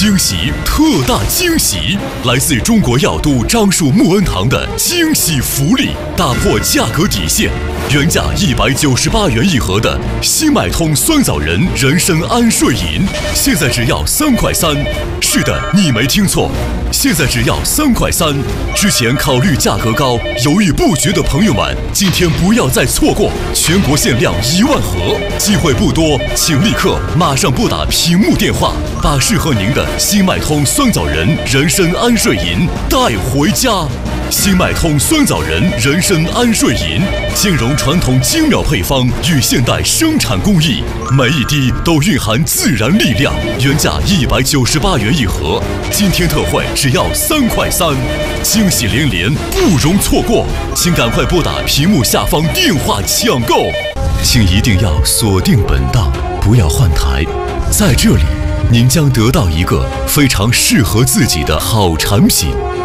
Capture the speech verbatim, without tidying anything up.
惊喜，特大惊喜！来自中国药都樟树木恩堂的惊喜福利，打破价格底线，原价一百九十八元一盒的新脉通酸枣仁人参安睡饮，现在只要三块三。是的，你没听错，现在只要三块三。之前考虑价格高，犹豫不决的朋友们，今天不要再错过，全国限量一万盒，机会不多，请立刻马上拨打屏幕电话，把适合您的新脉通酸枣仁人参安睡饮带回家。新脉通酸枣仁人参安睡饮，兼容传统精妙配方与现代生产工艺，每一滴都蕴含自然力量。原价一百九十八元一盒，今天特惠只要三块三，惊喜连连，不容错过，请赶快拨打屏幕下方电话抢购。请一定要锁定本档，不要换台，在这里您将得到一个非常适合自己的好产品。